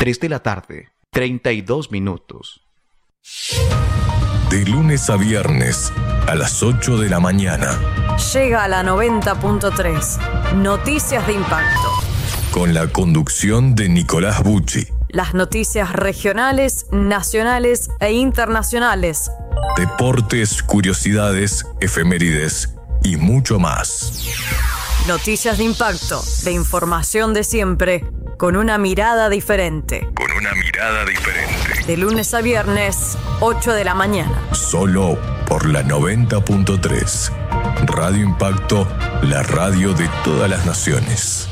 3 de la tarde, 32 minutos. De lunes a viernes, a las 8 de la mañana. Llega a la 90.3. Noticias de Impacto. Con la conducción de Nicolás Bucci. Las noticias regionales, nacionales e internacionales. Deportes, curiosidades, efemérides y mucho más. Noticias de Impacto, de información de siempre, con una mirada diferente. De lunes a viernes, 8 de la mañana. Solo por la 90.3. Radio Impacto, la radio de todas las naciones.